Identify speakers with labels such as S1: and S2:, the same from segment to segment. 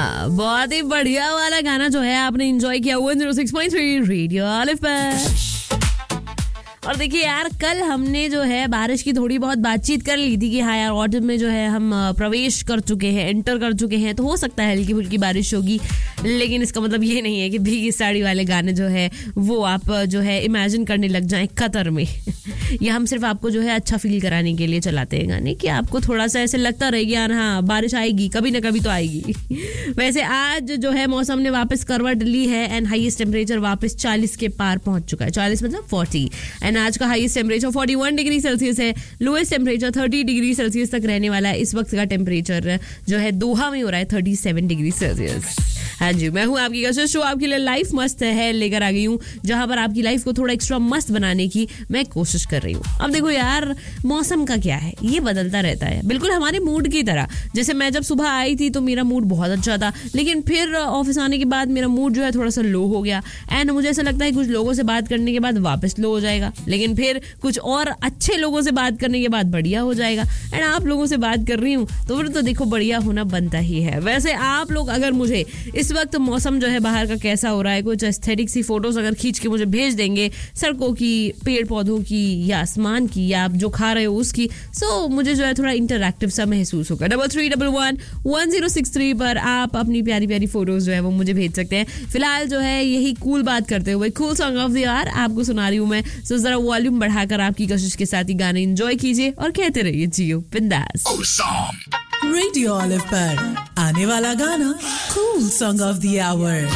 S1: हाँ, बहुत ही बढ़िया वाला गाना जो है आपने एंजॉय किया 106.3 रेडियो ऑलिव पर। और देखिए यार, कल हमने जो है बारिश की थोड़ी बहुत बातचीत कर ली थी कि हाँ यार ऑटम में जो है हम प्रवेश कर चुके हैं, एंटर कर चुके हैं, तो हो सकता है हल्की फुल्की बारिश होगी, लेकिन इसका मतलब ये नहीं है कि भीगी साड़ी वाले गाने जो है वो आप जो है इमेजिन करने लग जाएं कतर में। या हम सिर्फ आपको जो है अच्छा फील कराने के लिए चलाते हैं गाने कि आपको थोड़ा सा ऐसे लगता रहेगी यार हाँ बारिश आएगी, कभी ना कभी तो आएगी। वैसे आज जो है मौसम ने वापस करवट ली है एंड हाईएस्ट टेम्परेचर वापस 40 के पार पहुंच चुका है। 40 मतलब 40। एंड आज का हाईएस्ट टेम्परेचर 41 डिग्री सेल्सियस है, लोएस्ट टेम्परेचर 30 डिग्री सेल्सियस तक रहने वाला है। इस वक्त का टेम्परेचर जो है दोहा में हो रहा है 37 डिग्री सेल्सियस। हाँ जी, मैं हूँ आपकी कशिश, शो आपके लिए लाइफ मस्त है लेकर आ गई हूँ, जहां पर आपकी लाइफ को थोड़ा एक्स्ट्रा मस्त बनाने की मैं कोशिश कर रही हूँ। अब देखो यार, मौसम का क्या है, ये बदलता रहता है, बिल्कुल हमारे मूड की तरह। जैसे मैं जब सुबह आई थी तो मेरा मूड बहुत अच्छा था, लेकिन फिर ऑफिस आने के बाद मेरा मूड जो है थोड़ा सा लो हो गया। एंड मुझे ऐसा लगता है कुछ लोगों से बात करने के बाद वापस लो हो जाएगा, लेकिन फिर कुछ और अच्छे लोगों से बात करने के बाद बढ़िया हो जाएगा। एंड आप लोगों से बात कर रही हूँ तो फिर तो देखो बढ़िया होना बनता ही है। वैसे आप लोग अगर मुझे इस वक्त मौसम जो है बाहर का कैसा हो रहा है, कुछ एस्थेटिक सी फोटोज अगर खींच के मुझे भेज देंगे, सड़कों की, पेड़ पौधों की, या आसमान की, या आप जो खा रहे हो उसकी, सो मुझे जो है थोड़ा इंटरैक्टिव सा महसूस होगा। 33111063 पर आप अपनी प्यारी प्यारी फोटोज जो है वो मुझे भेज सकते हैं। फिलहाल जो है यही कूल बात करते हुए cool song of the year आपको सुना रही हूँ मैं। सो जरा वॉल्यूम बढ़ाकर आपकी कोशिश के साथ ही गाने एंजॉय कीजिए और कहते रहिए जियो बिंदास।
S2: रेडियो ऑलिव पर आने वाला गाना cool song of the our.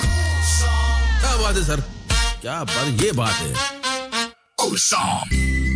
S3: क्या बात है सर, क्या बात, ये बात है।